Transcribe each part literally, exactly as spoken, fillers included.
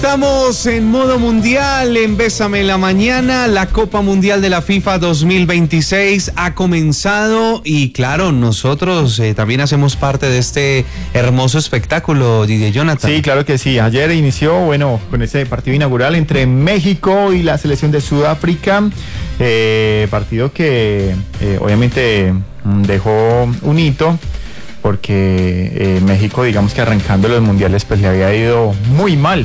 Estamos en modo mundial, en Bésame la Mañana. La Copa Mundial de la FIFA dos mil veintiséis ha comenzado y claro, nosotros eh, también hacemos parte de este hermoso espectáculo, D J Jonathan. Sí, claro que sí. Ayer inició, bueno, con ese partido inaugural entre México y la selección de Sudáfrica. Eh, partido que eh, obviamente dejó un hito, porque eh, México, digamos que arrancando los mundiales, pues le había ido muy mal.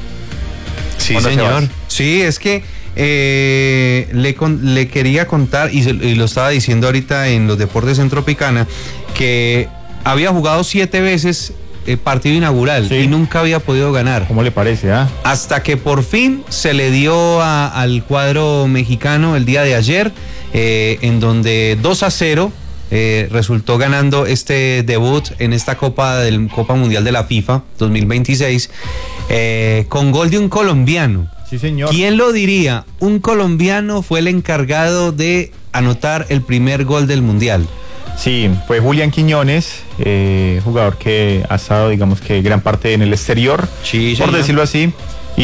Sí, señor. Sí, es que eh, le, con, le quería contar, y, se, y lo estaba diciendo ahorita en los deportes en Tropicana, que había jugado siete veces el partido inaugural, sí, y nunca había podido ganar. ¿Cómo le parece? Ah? Hasta que por fin se le dio a, al cuadro mexicano el día de ayer, eh, en donde dos a cero eh, resultó ganando este debut en esta Copa, del, Copa Mundial de la FIFA dos mil veintiséis. Eh, con gol de un colombiano. Sí, señor. ¿Quién lo diría? Un colombiano fue el encargado de anotar el primer gol del Mundial. Sí, fue Julián Quiñones, eh, jugador que ha estado, digamos que gran parte en el exterior, sí, por señor. decirlo así, y,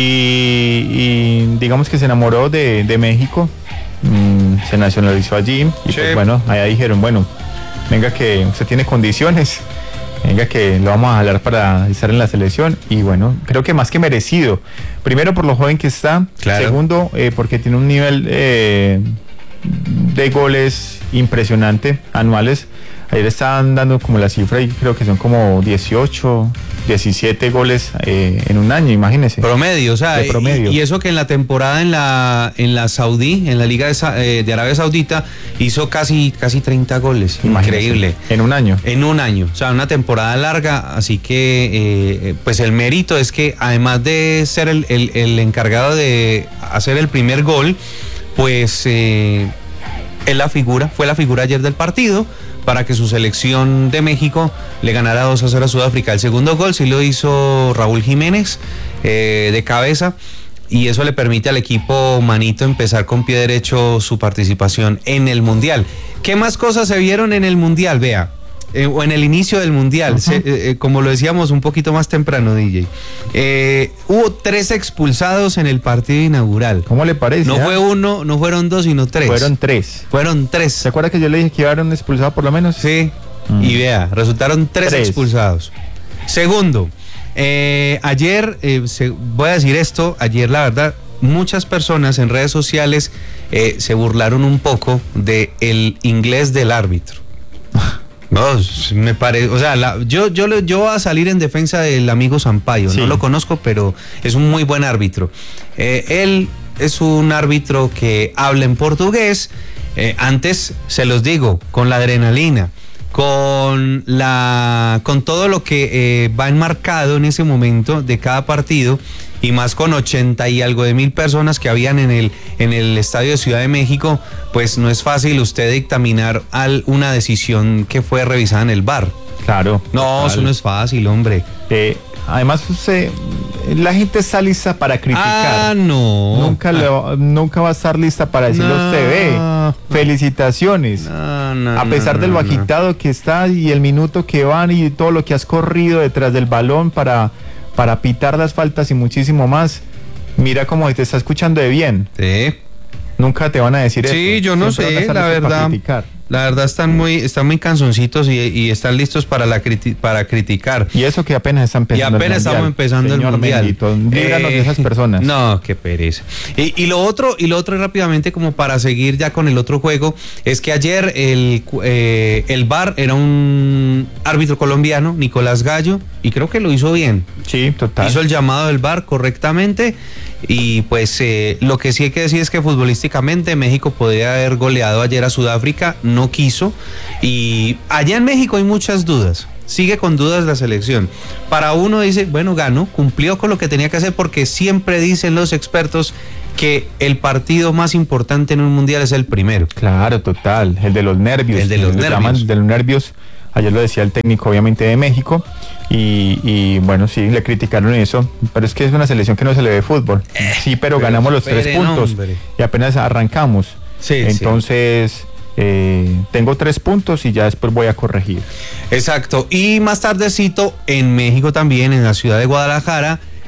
y digamos que se enamoró de, de México, mm, se nacionalizó allí, y sí, pues bueno, allá dijeron, bueno, venga que usted tiene condiciones, venga que lo vamos a jalar para estar en la selección, y bueno, creo que más que merecido. Primero por lo joven que está, claro. Segundo eh, porque tiene un nivel eh, de goles impresionante anuales. Ayer estaban dando como la cifra y creo que son como dieciocho, diecisiete goles eh, en un año, imagínense. Promedio, o sea, promedio. Y, y eso que en la temporada en la en la Saudí, en la Liga de, eh, de Arabia Saudita, hizo casi casi treinta goles. Imagínense. Increíble. En un año. En un año, o sea, una temporada larga, así que eh, pues el mérito es que además de ser el, el, el encargado de hacer el primer gol, pues eh, es la figura, fue la figura ayer del partido, para que su selección de México le ganara dos a cero a Sudáfrica. El segundo gol sí lo hizo Raúl Jiménez eh, de cabeza, y eso le permite al equipo manito empezar con pie derecho su participación en el Mundial. ¿Qué más cosas se vieron en el Mundial? Vea, eh, o en el inicio del Mundial, uh-huh. se, eh, como lo decíamos un poquito más temprano, D J. Eh, hubo tres expulsados en el partido inaugural. ¿Cómo le parece? No ¿eh? fue uno, no fueron dos, sino tres. Fueron tres. Fueron tres. ¿Se acuerda que yo le dije que iba a haber un expulsado por lo menos? Sí. Mm. Y vea, resultaron tres, tres. expulsados. Segundo, eh, ayer, eh, se, voy a decir esto, ayer la verdad, muchas personas en redes sociales eh, se burlaron un poco del inglés del árbitro. No, me parece, o sea, la, yo, yo, yo voy a salir en defensa del amigo Sampaio, sí. No lo conozco, pero es un muy buen árbitro. Eh, él es un árbitro que habla en portugués, eh, antes, se los digo, con la adrenalina, con la con todo lo que eh, va enmarcado en ese momento de cada partido, y más con ochenta y algo de mil personas que habían en el en el estadio de Ciudad de México, pues no es fácil usted dictaminar al, una decisión que fue revisada en el V A R. Claro. No, total. Eso no es fácil, hombre. Eh, además, usted, la gente está lista para criticar. Ah, no. Nunca, ah. Lo, nunca va a estar lista para decirlo, no, usted ve. Felicitaciones. No, no, a pesar no, de lo no, agitado no. que está y el minuto que van y todo lo que has corrido detrás del balón para, para pitar las faltas y muchísimo más. Mira cómo te está escuchando de bien. Sí. Nunca te van a decir eso. Sí, yo no sé, la verdad. La verdad están muy, están muy cansoncitos y, y están listos para la criti para criticar. Y eso que apenas están empezando. Y apenas el estamos empezando Señor el mundial. Bendito, díganos eh, de esas personas. No, qué pereza. Y, y lo otro, y lo otro rápidamente, como para seguir ya con el otro juego, es que ayer el, eh, el V A R era un árbitro colombiano, Nicolás Gallo, y creo que lo hizo bien. Sí, total. Hizo el llamado del V A R correctamente. Y pues eh, lo que sí hay que decir es que futbolísticamente México podría haber goleado ayer a Sudáfrica, no quiso, y allá en México hay muchas dudas, sigue con dudas la selección. Para uno dice, bueno, ganó, cumplió con lo que tenía que hacer, porque siempre dicen los expertos que el partido más importante en un mundial es el primero. Claro, total, el de los nervios. El de los nervios. De los nervios. Ayer lo decía el técnico, obviamente, de México, y, y bueno, sí, le criticaron eso, pero es que es una selección que no se le ve fútbol. Eh, sí, pero, pero ganamos los tres puntos hombre. Y apenas arrancamos. Sí, Entonces, sí. Eh, tengo tres puntos y ya después voy a corregir. Exacto, y más tardecito en México también, en la ciudad de Guadalajara,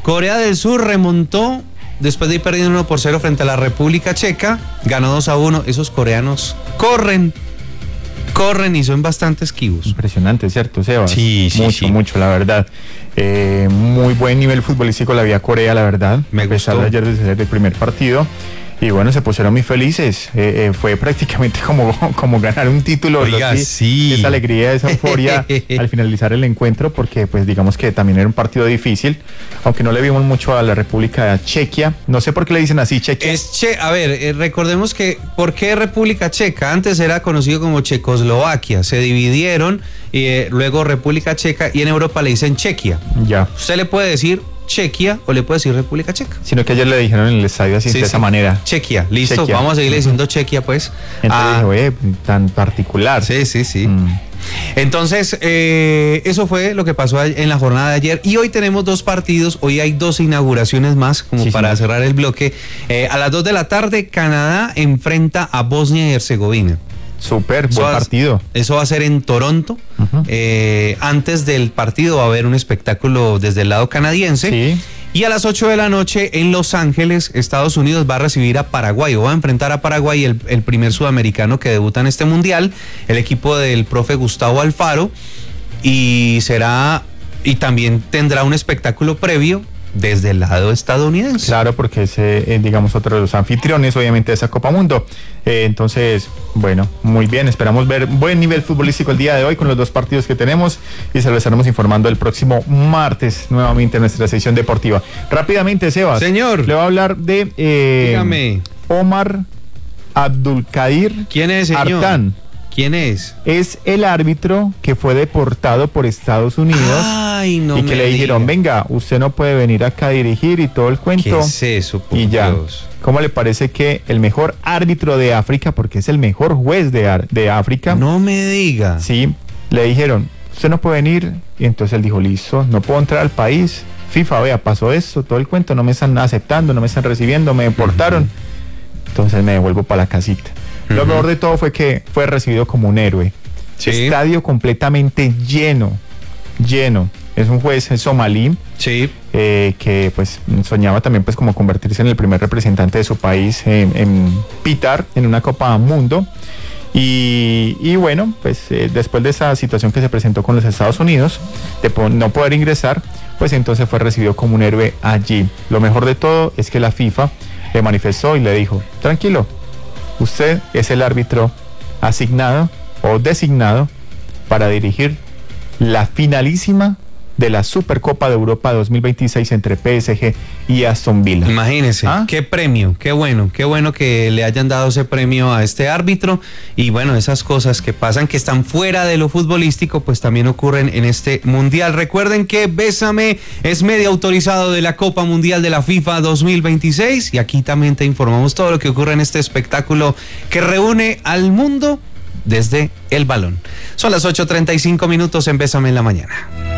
Corea del Sur remontó después de ir perdiendo uno por cero frente a la República Checa, ganó dos a uno. Esos coreanos corren, corren y son bastante esquivos. Impresionante, ¿cierto, Sebas? Sí, sí, mucho, sí. mucho, la verdad. Eh, muy buen nivel futbolístico la vía Corea, la verdad. Me a pesar gustó. de ayer de ser el primer partido. Y bueno, se pusieron muy felices. Eh, eh, fue prácticamente como, como ganar un título. Oiga, así, sí. Esa alegría, esa euforia al finalizar el encuentro, porque pues digamos que también era un partido difícil, aunque no le vimos mucho a la República Chequia. No sé por qué le dicen así, Chequia. Es che, a ver, eh, recordemos que, ¿por qué República Checa? Antes era conocido como Checoslovaquia. Se dividieron, y eh, luego República Checa, y en Europa le dicen Chequia. Ya. Usted le puede decir Chequia o le puede decir República Checa. Sino que ayer le dijeron en el estadio así, Sí, de sí. esa manera. Chequia, listo, Chequia. vamos a seguirle diciendo Chequia, pues. Entonces Ah, dije, oye, tan particular. sí, sí, sí. Mm. Entonces, eh, eso fue lo que pasó en la jornada de ayer. Y hoy tenemos dos partidos, hoy hay dos inauguraciones más, como Sí, para señor. cerrar el bloque. Eh, a las dos de la tarde, Canadá enfrenta a Bosnia y Herzegovina. Súper, Eso buen va- partido. Eso va a ser en Toronto. Ujú. Eh, antes del partido va a haber un espectáculo desde el lado canadiense. Sí. Y a las ocho de la noche en Los Ángeles, Estados Unidos va a recibir a Paraguay, o va a enfrentar a Paraguay, el, el primer sudamericano que debuta en este mundial, el equipo del profe Gustavo Alfaro, y será, y también tendrá un espectáculo previo desde el lado estadounidense. Claro, porque es, eh, digamos, otro de los anfitriones, obviamente, de esa Copa Mundo. Eh, entonces, bueno, muy bien. Esperamos ver buen nivel futbolístico el día de hoy con los dos partidos que tenemos y se lo estaremos informando el próximo martes nuevamente en nuestra sección deportiva. Rápidamente, Sebas. Señor. Le voy a hablar de eh, Dígame. Omar Abdulkadir ¿Quién es, señor? Artán. ¿Quién es? Es el árbitro que fue deportado por Estados Unidos. Ay, no y que me le dijeron, diga. venga, usted no puede venir acá a dirigir y todo el ¿Qué cuento. es eso, por Y ya, Dios? ¿cómo le parece que el mejor árbitro de África, porque es el mejor juez de, Ar- de África, No me diga. sí, le dijeron, usted no puede venir? Y entonces él dijo, listo, no puedo entrar al país. FIFA, vea, pasó esto, todo el cuento, no me están aceptando, no me están recibiendo, me deportaron. Entonces me devuelvo para la casita. Lo Ujú. mejor de todo fue que fue recibido como un héroe. Sí. Estadio completamente lleno, lleno. Es un juez somalí Sí. eh, que pues soñaba también pues como convertirse en el primer representante de su país en, en pitar en una Copa Mundo. Y, y bueno, pues eh, después de esa situación que se presentó con los Estados Unidos, de po- no poder ingresar, pues entonces fue recibido como un héroe allí. Lo mejor de todo es que la FIFA le manifestó y le dijo, tranquilo, usted es el árbitro asignado o designado para dirigir la finalísima de la Supercopa de Europa dos mil veintiséis entre P S G y Aston Villa. Imagínese, ¿Ah? qué premio, qué bueno, qué bueno que le hayan dado ese premio a este árbitro. Y bueno, esas cosas que pasan, que están fuera de lo futbolístico, pues también ocurren en este mundial. Recuerden que Bésame es medio autorizado de la Copa Mundial de la FIFA dos mil veintiséis, y aquí también te informamos todo lo que ocurre en este espectáculo que reúne al mundo desde el balón. Son las ocho treinta y cinco minutos en Bésame en la mañana.